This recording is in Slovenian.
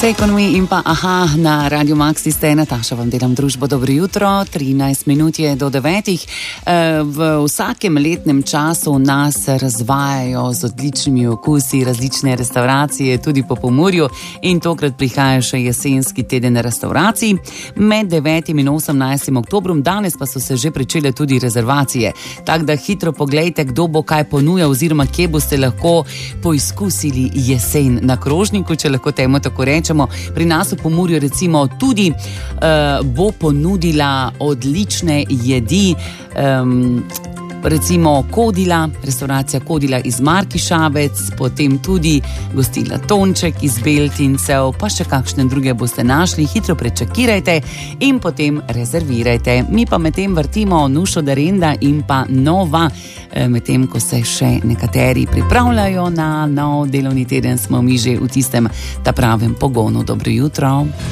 Ekonomi in pa aha, na Radio Maxi ste, Nataša, vam delam družbo. Dobro jutro, 13 minut je do 9. V vsakem letnem času nas razvajajo z odličnimi okusi različne restauracije, tudi po Pomurju, in tokrat prihaja še jesenski teden restauracij med 9. in 18. oktobrom. Danes pa so se že pričele tudi rezervacije. Tako da hitro poglejte, kdo bo kaj ponuja oziroma kje boste lahko poizkusili jesen na krožniku, če lahko temu tako rečemo. Pri nas v Pomurju recimo tudi bo ponudila odlične jedi, recimo Kodila, restauracija Kodila iz Markišavec, potem tudi gostila Tonček iz Beltincev, pa še kakšne druge boste našli. Hitro prečakirajte in potem rezervirajte. Mi pa medtem vrtimo Nušo Darenda in pa Nova, medtem ko se še nekateri pripravljajo na nov delovni teden, smo mi že v tistem ta pravem pogonu. Dobro jutro.